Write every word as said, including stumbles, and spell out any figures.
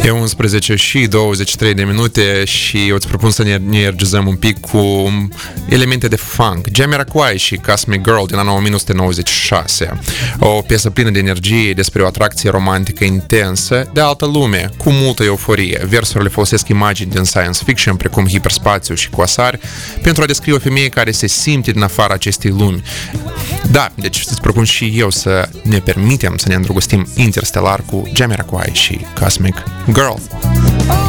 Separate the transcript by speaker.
Speaker 1: E unsprezece și douăzeci și trei de minute și eu îți propun să ne, ne energizăm un pic cu elemente de funk. Jamiroquai și Cosmic Girl din anul nouăsprezece nouăzeci și șase. O piesă plină de energie despre o atracție romantică intensă de altă lume, cu multă euforie. Versurile folosesc imagini din science fiction, precum hiperspațiu și coasari, pentru a descrie o femeie care se simte din afara acestei lumi. Da, deci îți propun și eu să ne permitem să ne îndrăgostim interstelar cu Jamiroquai și Cosmic Girl.